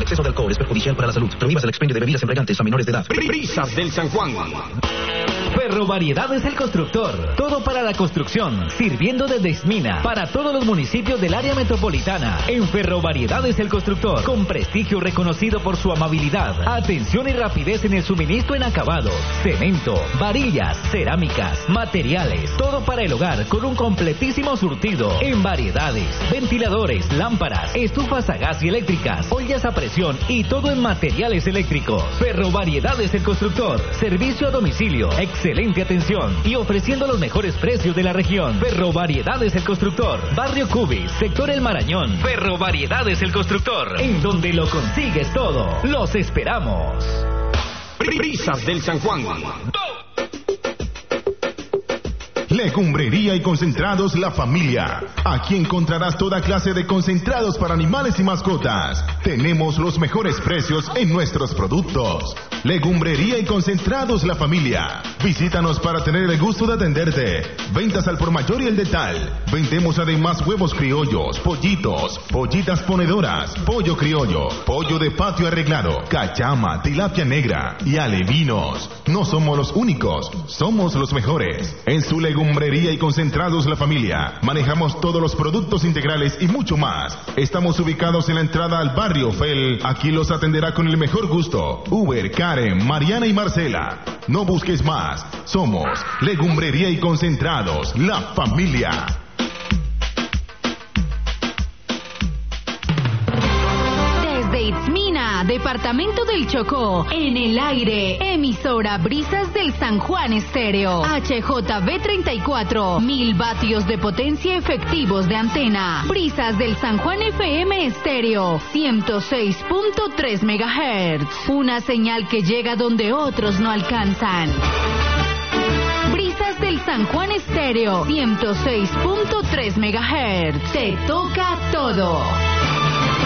exceso de alcohol es perjudicial para la salud. Prohíbas el expendio de bebidas embriagantes a menores de edad. Brisas del San Juan. Ferrovariedades El Constructor. Todo para la construcción, sirviendo desde Ismina para todos los municipios del área metropolitana. En Ferrovariedades El Constructor, con prestigio reconocido por su amabilidad, atención y rapidez en el suministro en acabados, cemento, varillas, cerámicas, materiales, todo para el hogar con un completísimo surtido en variedades, ventiladores, lámparas, estufas a gas y eléctricas, ollas a presión y todo en materiales eléctricos. Ferrovariedades El Constructor, servicio a domicilio, excelente atención y ofreciendo los mejores precios de la región. Ferrovariedades El Constructor, Barrio Cubis, Sector El Marañón. Ferrovariedades El Constructor, en donde lo consigues todo. Los esperamos. Brisas del San Juan. Legumbrería y concentrados La Familia. Aquí encontrarás toda clase de concentrados para animales y mascotas. Tenemos los mejores precios en nuestros productos. Legumbrería y concentrados La Familia. Visítanos para tener el gusto de atenderte. Ventas al por mayor y el detal. Vendemos además huevos criollos, pollitos, pollitas ponedoras, pollo criollo, pollo de patio arreglado, cachama, tilapia negra y alevinos. No somos los únicos, somos los mejores. En su Legumbrería y concentrados La Familia manejamos todos los productos integrales y mucho más. Estamos ubicados en la entrada al barrio Fel. Aquí los atenderá con el mejor gusto Uber, Karen, Mariana y Marcela. No busques más, somos Legumbrería y concentrados La Familia. Itzmina, departamento del Chocó, en el aire, emisora Brisas del San Juan Estéreo, HJB 34, 1000 vatios de potencia efectivos de antena, Brisas del San Juan FM Estéreo, 106.3 MHz, una señal que llega donde otros no alcanzan. Brisas del San Juan Estéreo, 106.3 MHz, te toca todo.